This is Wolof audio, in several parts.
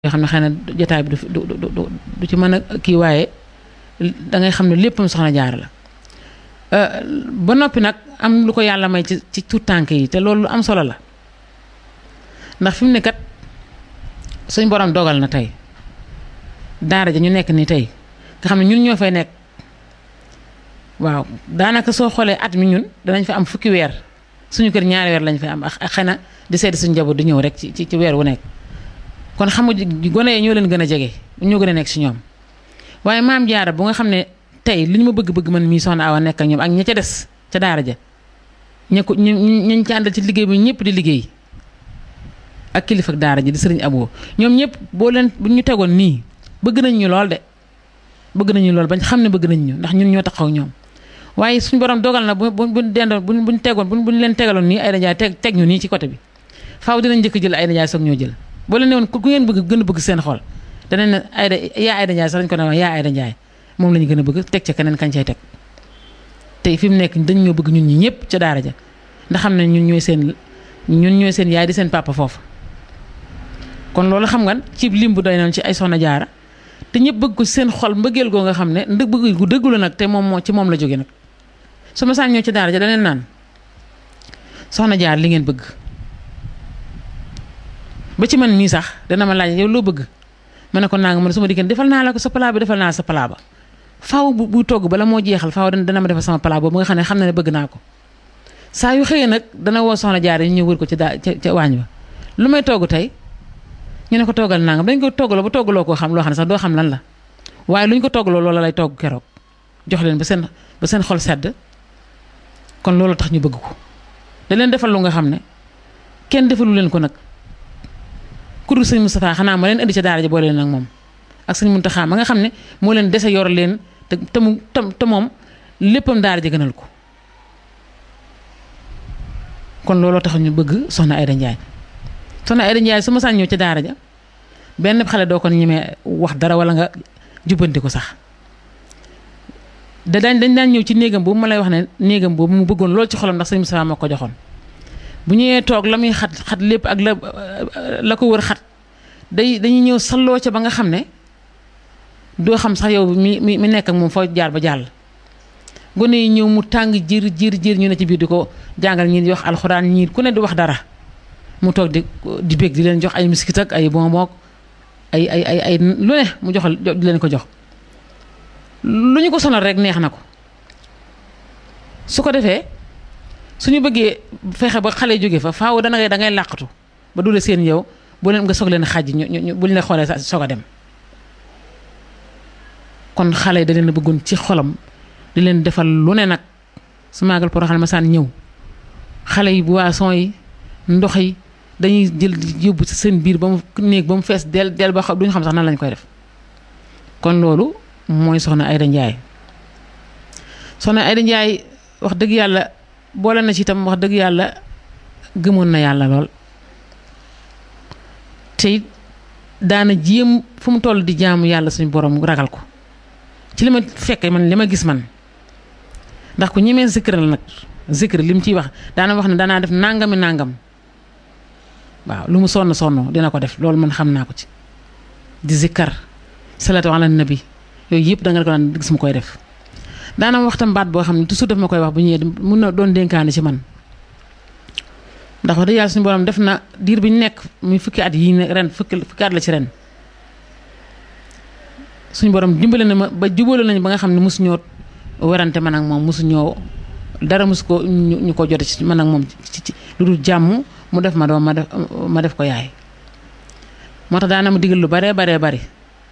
yoo xam ne xëy na jotaay bi du ci mën a kii waaye da ngay xam ne léppam soxna Jaara la ba noppi nag am lu ko yàlla may ci tuut tànk yi te loolu lu am solo la ndax fi mu ne kat suñ borom dogal na tey daara ja ñu nekk ni tey nga xam ne ñun ñoo fay nekk waaw daanaka soo xoolee at mi ñun danañ fa am fukki weer suñu kër ñaari weer lañ fay am ak xëy na di seeti suñu njaboot di ñëw rek ci weer wu nekk kon xam nga gone yi ñoo leen gën a jege ñoo gën a nekk ci ñoom waaye maam Jaara bu nga xam ne tey li ñu ma bëgg-bëgg man mii soxna Awa nekk ak ñoom ak ña ca des ca daara ja ñañ ci àndal ci liggéey bi ñëpp di liggéey ak kilifa ak daara ji di sëriñ Abo ñoom ñëpp bu ñu tegoon nii bëgg nañ ñu lool de bëgg nañu lool bañ xam ne bëgg nañ ñu ndax ñun ñoo taxaw ñoom waaye suñu borom dogal na buñ tegoon buñ leen tegaloon nii Ayda Njaay teg ñu nii ci côté bi faaw dinañ njëkk jël Ayda Njaay soog ñoo jël boo leen ne woon ku ngeen bëgg gën a bëgg seen xol danañ ne Ayda Njaay sax dañ ko ne wax yaa Ayda Njaay moom la ñu gën a bëgg teg ca keneen kañ cay teg tey fi mu nekk dañ ñoo bëgg ñun ñi ñëpp ca daara ja ndax xam ne ñun ñooy seen yaay di seen papa foofu kon loolu xam nga ci lim bu doy noonu ci ay soxna Jaara te ñëpp bëgg ko seen xol mbëggeel goo nga xam ne bëgg gu dëggu la nag te moom ci moom la jóge nag su ma saan ñëw ci daara ja daneen naan soxna Jaara li ngeen bëgg ba ci man mii sax dana ma laaj yow loo bëgg ma ne ko naa nga ma ne su ma dikkee defal naa la ko sa palaa bi defal naa sa palaa ba faaw bu togg bala moo jeexal faaw dana ma defal sama palaa boobu nga xam ne bëgg naa ko saa yu xëyee nag dana woo soxna Jaara ñu ñëw wër ko ca waañ ba lu may togg tey ñu ne ko toggal nangam dañ ko toggaloo ba toggaloo koo xam loo xam ne sax doo xam lan la waaye lu ñu ko toggaloo loola lay togg keroog jox leen ba seen xol sedd kon loolu tax ñu bëgg ko da leen defal lu nga xam ne kenn defalu leen ko nag ku dul sëñ Moustapha xanaa ma leen indi ca daara ja boole leen ak moom ak sëñ Muntaxa ma nga xam ne moo leen dese yor leen te moom léppam daara ja gënal ko kon looloo tax ñu bëgg soxna Ayda Njaay soxna Ayda Njaay su ma saan ñëw ca daara ja benn xale doo ko ñemee wax dara wala nga jubbanti ko sax dañ daan ñëw ci néegam boobu ma lay wax ne néegam boobu mu bëggoon loolu ci xolam ndax sëñ Moustapha moo ko joxoon bu ñëwee toog la muy xat lépp ak la ko wër xat dañuy ñëw salloo ca ba nga xam ne doo xam sax yow mi nekk ak moom foo jaar ba jàll gone yi ñëw mu tàng jir ñu ne ci biir di ko jàngal ñii di wax alxuraan ñii ku ne di wax dara mu toog di bég di leen jox ay miskit ak ay bonbon ay lu ne mu joxal di leen ko jox lu ñu ko sonal rek neex na ko su ko defee suñu bëggee fexe ba xale jóge fa faaw da ngay làqatu ba dule seen yow boo leen nga soog leen xàjj ñu buñ la xoolee soog a dem kon xale yi da leen a bëggoon ci xolam di leen defal lu ne nag su maagal Poroxaan ma saan ñëw xale yi boisson yi ndox yi dañuy jël yóbbu ci seen biir ba mu néeg ba mu fees del ba duñu xam sax nan lañ koy def kon loolu mooy soxna Ayda Njaay soxna Ayda Njaay wax dëgg yàlla boole na ci itam wax dëgg yàlla gëmoon na yàlla lool te daana jéem fu mu toll di jaamu yàlla suñu borom ragal ko ci li ma fekke man li ma gis man ndax ku ñemee zikr la nag zikr li mu ciy wax daana wax ne daanaa def nangam waaw lu mu sonn dina ko def loolu man xam naa ko ci di zikkar salatu ala nabi yooyu yëpp da nga ko daan gis mu koy def daana wax tam baat boo xam ne toujours daf ma koy wax bu ñëwee mun na doon dénkaane ci man ndax wax dëgg yàlla suñu borom def na diir bi ñu nekk muy fukki at yii ren fukki at la ci ren suñu borom dimbale na ma ba jubóole nañu ba nga xam ne mosu ñoo werante man ak moom mosu ñoo dara mosu ko ñu ko jote ci man ak moom ci lu dul jàmm mu def ma doom ma def ko yaay moo tax daana ma digal lu baree bari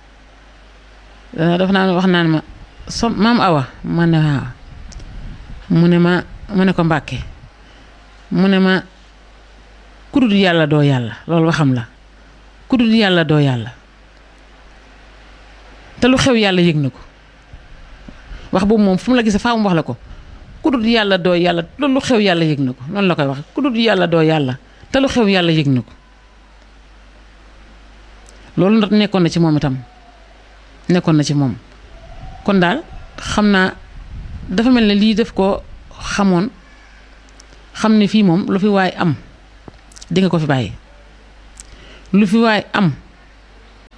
daf naa wax naan ma maam Awa ma ne waaw mu ne ko Mbàkke mu ne ma ku dul yàlla doo yàlla loolu waxam la ku dul yàlla doo yàlla te lu xew yàlla yëg na ko wax boobu moom fu mu la gisee faa mu wax la ko ku dul yàlla doo yàlla te lu xew yàlla yëg na ko noonu la koy wax ku dul yàlla doo yàlla te lu xew yàlla yëg na ko loolu nag nekkoon na ci moom kon daal xam naa dafa mel ne lii def ko xamoon xam ne fii moom lu fi waay am di nga ko fi bàyyi lu fi waay am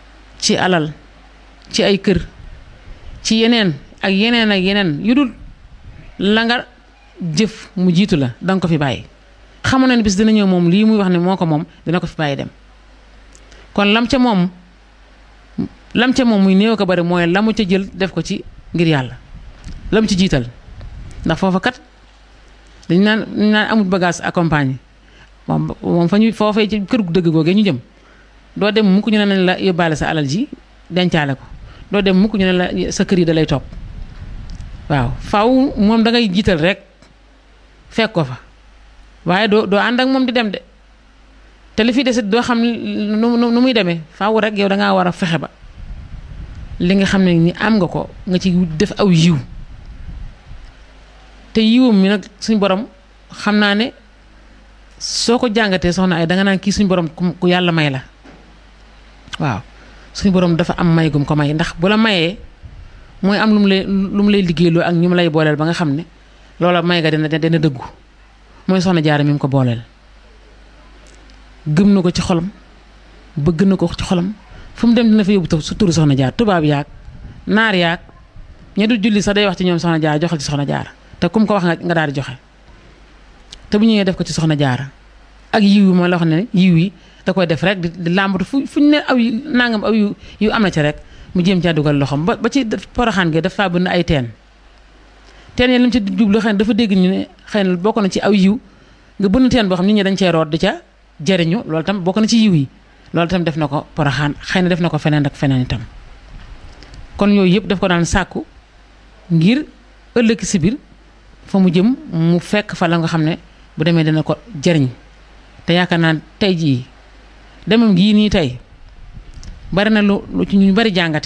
ci alal ci ay kër ci yeneen ak yeneen ak yeneen yu dul la nga jëf mu jiitu la danga ko fi bàyyi xamoon na ne bis dina ñëw moom lii muy wax ne moo ko moom dina ko fi bàyyi dem kon lam ca moom muy néew ko bari mooy la mu ca jël def ko ci ngir yàlla la mu ci jiital ndax foofa kat dañu naan amul bagage accompagné moom fa ñu foofee ci kër gu dëgg googee ñu jëm doo dem mukk ñu ne nañ la yóbbaale sa alal ji dencaale ko doo dem mukk ñu ne la sa kër yi da lay topp waaw faw moom da ngay jiital rek fekk ko fa waaye doo ànd ak moom di dem de te li fi desit doo xam nu muy demee faw rek yow dangaa war a fexe ba li nga xam ne ni am nga ko nga ci def aw yiw te yiwam mi nag suñ borom xam naa ne soo ko jàngatee soxna ay danga naan kii suñ borom ku yàlla may la waaw suñu borom dafa am may gum ko may ndax bu la mayee mooy am lu mu lay liggéeyloo ak ñu mu lay booleel ba nga xam ne loola may ga dina dëggu mooy soxna jaara mi mu ko booleel gëm na ko ci xolam bëgg na ko ci xolam fu mu dem dina fa yóbbu su turu soxna jaar tubaab yaag naar yaag ña du julli sax day wax ci ñoom soxna jaara joxal ci soxna jaara te kum ko wax nga daal di joxe te bu ñëwee def ko ci soxna jaara ak yiw yi ma la wax ne yiw yi da koy def rek di làmbatu fuñ ne aw nangam aw yu am na ci rek mu jéem caa dugal loxoom ba ci poroxaan gi dafa bëgg ay teen yi li mu ci jublu xëy na dafa dégg ñu ne xëy na bokk na ci aw yiw nga bënn teen boo xam nit ñi dañ cee root di ca jëriñu loolu tam bokk na ci yiw yi loolu tam def na ko poroxaan xëy na def na ko feneen ak feneen itam kon yooyu yëpp daf ko daan sàkku ngir ëllëg si biir fa mu jëm mu fekk fa la nga xam ne bu demee dina ko jëriñ te yaakaar naa tey jii demam gii nii tey bari na lu ci ñu bari jàngate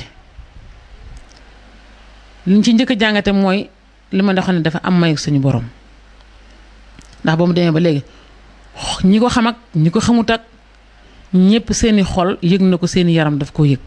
liñ ci njëkk a jàngate mooy li ma xam ne dafa am may suñu borom ndax ba mu demee ba léegi ñi ko xam ak ñi ko xamut ak ñëpp seeni xol yëg na ko seeni yaram daf koo yëg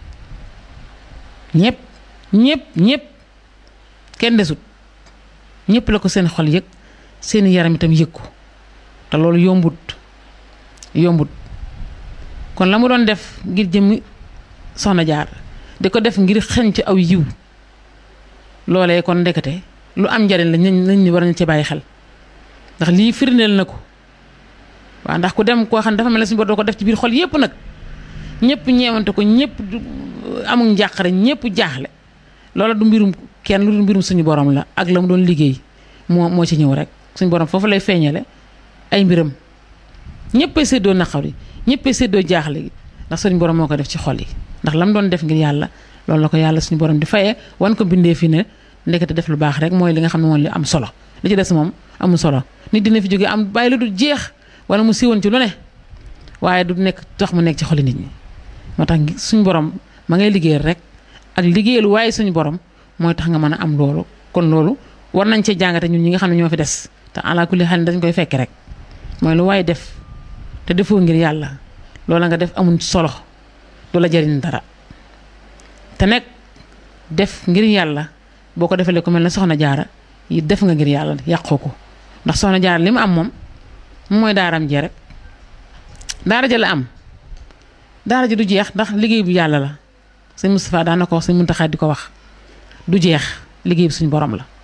ñëpp kenn desut ñëpp la ko seen xol yëg seeni yaram itam yëg ko te loolu yombut kon la mu doon def ngir jëmmi soxna jaar di ko def ngir xeñ ci aw yiw loolee kon ndekete lu am njariñ la nañ war nañ ci bàyyi xel ndax lii firndeel na ko waaw ndax ku dem koo xam ne dafa mel ne suñu bor doo ko def ci biir xol yépp nag ñëpp ñeewante ko ñëpp amul njàqare ñëpp jaaxle loola du mbirum kenn lu du mbirum suñu borom la ak la mu doon liggéey moo ci ñëw rek suñu borom foofu lay feeñale ay mbiram ñëppay séddoo naqar yi ñëppay séddoo jaaxle gi ndax suñu borom moo ko def ci xol yi ndax la mu doon def ngir yàlla loolu la ko yàlla suñu borom di fayee wan ko bindee fi ne ndekete def lu baax rek mooy li nga xam ne moom li am solo li ci des moom amul solo nit dina fi jógee am bàyyi lu du jeex wala mu siiwoon ci lu ne waaye du nekk tax mu nekk ci xoli nit ñi moo tax suñu borom ma ngay liggéeyal rek ak liggéeyal waaye suñu borom mooy tax nga mën a am loolu kon loolu war nañ cee jàngate ñun ñi nga xam ne ñoo fi des te ala kulli xel dañ koy fekk rek mooy lu waaye def te defoo ngir yàlla loola nga def amul solo du la jariñ dara te nekk def ngir yàlla boo ko defalee ku mel ne soxna jaara yi def nga ngir yàlla yàqoo ko ndax soxna jaara li mu am moom mooy daaram jee rek daara ja la am daara ji du jeex ndax liggéey bu yàlla la sëñ Moustapha daan na ko wax sëñ Muntaxa di ko wax du jeex liggéey bi suñu borom la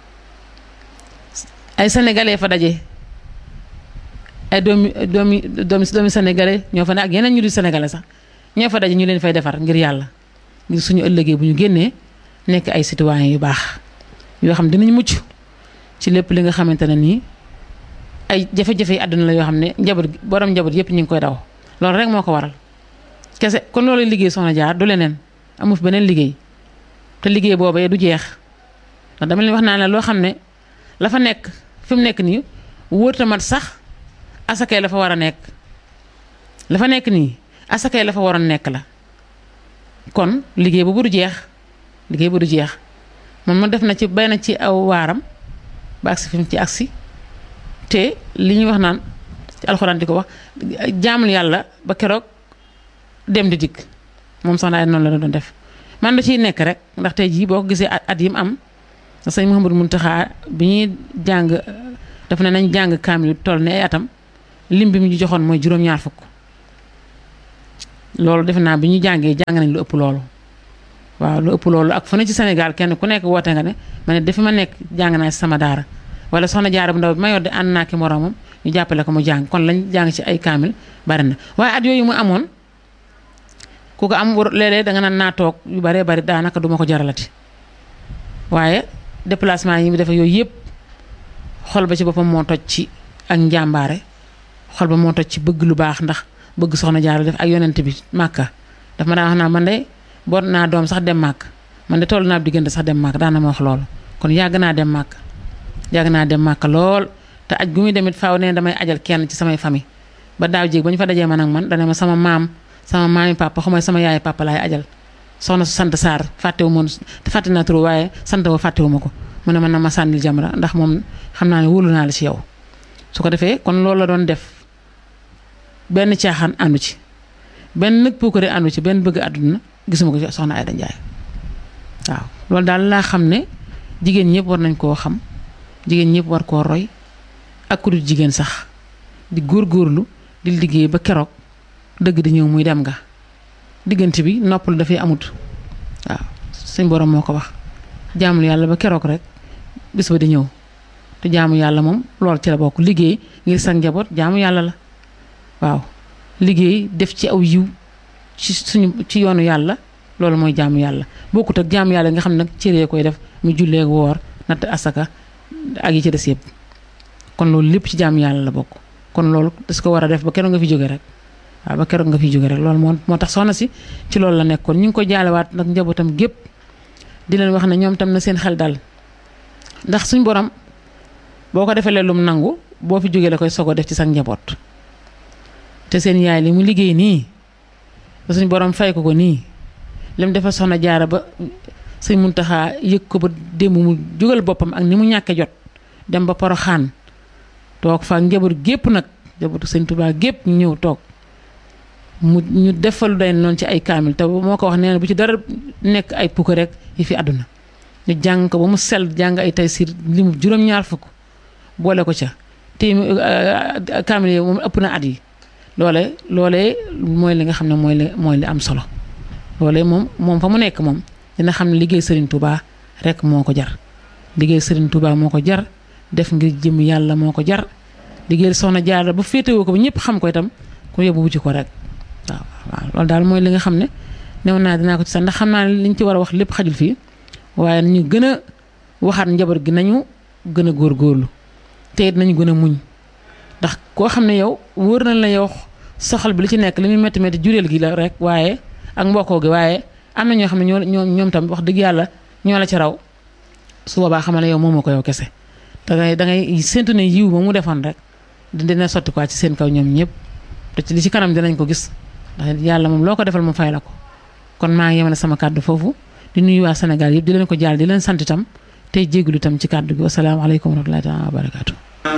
ay sénégalais fa daje ay doomi sénégalais ñoo fa ne ak yeneen ñu di sénégalais sax ñoo fa daje ñu leen fay defar ngir yàlla ngir suñu ëllëgee bu ñu génnee nekk ay citoyens yu baax yoo xam dinañ mucc ci lépp li nga xamante ne nii ay jafe-jafe yi àdduna la yoo xam ne borom njaboot yëpp ñu ngi koy daw loolu rek moo ko waral kese kon loolu liggéey soxna jaar du leneen amu fi beneen liggéey te liggéey boobee du jeex ndax dama leen wax naa ne loo xam ne la fa nekk fi mu nekk nii wóor tamat sax asakay la fa war a nekk la fa nekk nii asakay la fa waroon nekk la kon liggéey boobu du jeex moom ma def na ci bay na ci aw waaram ba agsi fi mu ci agsi te li ñuy wax naan ci alxuraan di ko wax jaamul yàlla ba keroog dem di dikk moom soxna ay noonu la doon def man da ciy nekk rek ndax tey jii boo ko gisee at yi mu am sëñ Mouhamadou Mountakha bi ñuy jàng daf ne nañ jàng kaamil toll ne ay atam lim bi mu ñu joxoon mooy juróom-ñaar fukk loolu defe naa bi ñu jàngee jàng nañ lu ëpp loolu waaw lu ëpp loolu ak fu ne ci Sénégal kenn ku nekk woote nga ne ma ne dafa ma nekk jàng naa ci sama daara wala soxna Jaara bu ndaw bi ma yor de ànd naa ki moroomam ñu jàppale ko mu jàng kon lañ jàng ci ay kaamil bari na waaye at yooyu mu amoon ku ko am léeg-léeg danga naan naa toog yu baree bari daanaka duma ko jaralati waaye déplacement yi mu def yooyu yëpp xol ba ci boppam moo toj ci ak njàmbaare xol ba moo toj ci bëgg lu baax ndax bëgg soxna Jaara def ak yonent bi Màkka daf ma daan wax naa man de boot naa doom sax dem màkk man de toll naa diggante sax dem màkk daana ma wax loolu kon yàgg naa dem màkk lool te aj gu muy demit faaw ne damay ajal kenn ci samay famille ba daaw jéeg ba ñu fa dajee man ak man dana ma sama maami papa xamay sama yaay papa laay ajal soxna su sant Sarr fàttewu moon fàtte naa trop waaye sant wa fàttewu ma ko mu ne man na ma sànnil Jamra ndax moom xam naa ne wóolu naa la ci yow su ko defee kon loolu la doon def benn caaxaan àndu ci benn nag puukare àndu ci benn bëgg àdduna gisuma ko ci soxna Aïda Ndiaye waaw loolu daal laa xam ne jigéen ñëpp war nañ koo xam jigéen ñëpp war koo roy ak ku dul jigéen sax di góorgóorlu di liggéey ba keroog dëgg di ñëw muy dem nga diggante bi noppalu dafay amut waaw suñ borom moo ko wax jaamul yàlla ba keroog rek bis ba di ñëw te jaamu yàlla moom loolu ci la bokk liggéey ngir sa njaboot jaamu yàlla la waaw liggéey def ci aw yiw ci yoonu yàlla loolu mooy jaamu yàlla bokkut ak jaamu yàlla nga xam ne nag cëree koy def mu jullee woor natt asaka ak yi ci des yëpp kon loolu lépp ci jaamu yàlla la bokk kon loolu das ko war a def ba keroog nga fi jóge rek waaw ba keroog nga fi jóge rek loolu moo tax soxna si ci loolu la nekkoon ñu ngi ko jaalewaat nag njabootam gépp di leen wax ne ñoom tam na seen xel dal ndax suñ borom boo ko defee lum nangu boo fi jógee la koy sogo def ci sa njaboot te seen yaay li mu liggéey nii ba suñ borom fay ko nii lim defal soxna Jaara ba sëñ Muntaxa yëg ko ba démb mu jógal boppam ak ni mu ñàkke jot dem ba Poroxaan toog fa njaboot gépp nag njabootu sëñ Tuubaa gépp ñu ñëw toog ñu defalu day noonu ci ay kaamil te moo ko wax nee na bu ci dara nekk ay pukk rek yi fi àdduna ñu jàng ko ba mu sell jàng ay Taysiir limu juróom-ñaar fukk boole ko ca te kaamil yi moom ëpp na at yi loolee mooy li nga xam ne mooy li am solo loolee moom fa mu nekk moom dina xam ne liggéey Serigne Touba rek moo ko jar liggéey Serigne Touba moo ko jar def ngir jëm yàlla moo ko jar liggéey soxna Jaara ba féetewoo ko ba ñëpp xam ko itam ku yóbbu wuti ko rek waaw loolu daal mooy li nga xam ne new naa dinaa ko ci sax ndax xam naa ne liñ ci war a wax lépp xajul fii waaye nañu gën a waxaat njaboot gi nañu gën a góorgóorlu te it nañu gën a muñ ndax koo xam ne yow wóor nañ la yow soxal bi li ci nekk li muy métti métti jureel gi la rek waaye ak mbokkoo gi waaye am na ñoo xam ne ñoom tam wax dëgg yàlla ñoo la ci raw su boobaa xamal ne yow moomoo ko yow kese dangay séntu ne yiw ba mu defoon rek dina sotti quoi ci seen kaw ñoom ñëpp te ci li ci kanam dinañ ko gis ndax yàlla moom loo ko defal mu fay la ko kon maa ngi yemale sama kàddu foofu di nuyu waa Sénégal yëpp di leen ko jaal di leen sant itam tey jégalu itam ci kàddu gi wasalaamaaleykum wa rahmatullahi taala wa barakaatu